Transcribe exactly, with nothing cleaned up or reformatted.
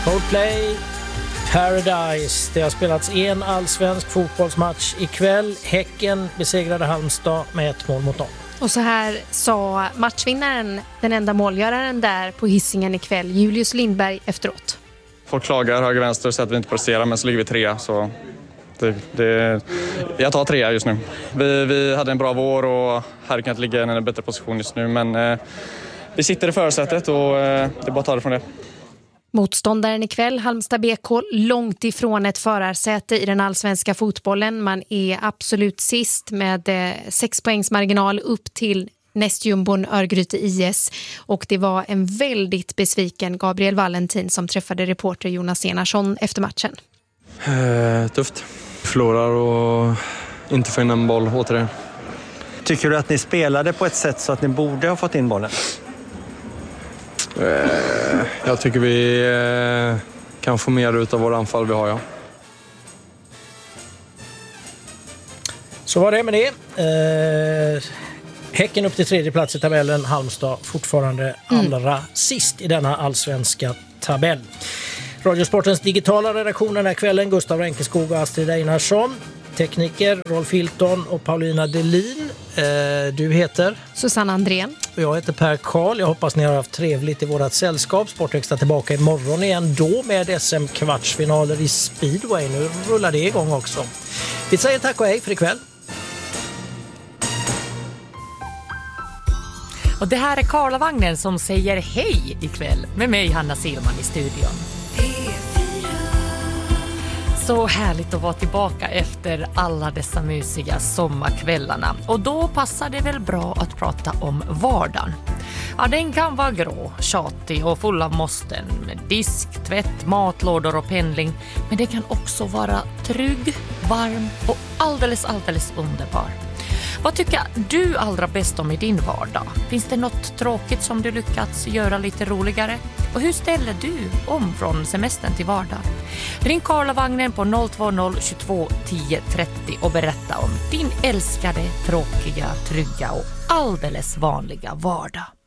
Coldplay, Paradise. Det har spelats en allsvensk fotbollsmatch ikväll. Häcken besegrade Halmstad med ett mål mot noll. Och så här sa matchvinnaren, den enda målgöraren där på Hisingen ikväll, Julius Lindberg, efteråt. Folk klagar höger vänster så att vi inte presterar, men så ligger vi trea. Så det, det, jag tar trea just nu. Vi, vi hade en bra vår och hade kunnat ligga i en bättre position just nu. Men eh, vi sitter i förarsätet och eh, det är bara att ta det från det. Motståndaren ikväll, Halmstad B K, långt ifrån ett förarsäte i den allsvenska fotbollen. Man är absolut sist med eh, sex poängs marginal upp till nästjumbon Örgryte I S. Och det var en väldigt besviken Gabriel Valentin som träffade reporter Jonas Enarsson efter matchen. Eh, tufft. Förlorar och inte får in en boll återigen. Tycker du att ni spelade på ett sätt så att ni borde ha fått in bollen? Eh, jag tycker vi eh, kan få mer ut av våra anfall vi har, ja. Så var det med det. Eh, Häcken upp till tredje plats i tabellen. Halmstad fortfarande allra mm. sist i denna allsvenska tabell. Radiosportens digitala redaktion den här kvällen, Gustav Renkeskog och Astrid Einarsson. Tekniker Rolf Hilton och Paulina Delin. Eh, du heter? Susanne Andrén. Och jag heter Per Karl. Jag hoppas ni har haft trevligt i vårat sällskap. Sportextra tillbaka imorgon igen då med S M-kvartsfinaler i speedway. Nu rullar det igång också. Vi säger tack och hej för ikväll. Och det här är Karlavagnen som säger hej ikväll med mig, Hanna Silman, i studion. Så härligt att vara tillbaka efter alla dessa mysiga sommarkvällarna. Och då passar det väl bra att prata om vardagen. Ja, den kan vara grå, tjatig och full av måsten med disk, tvätt, matlådor och pendling. Men det kan också vara trygg, varm och alldeles, alldeles underbar. Vad tycker du allra bäst om i din vardag? Finns det något tråkigt som du lyckats göra lite roligare? Och hur ställer du om från semestern till vardag? Ring Karlavagnen på noll två noll tjugotvå tio trettio och berätta om din älskade, tråkiga, trygga och alldeles vanliga vardag.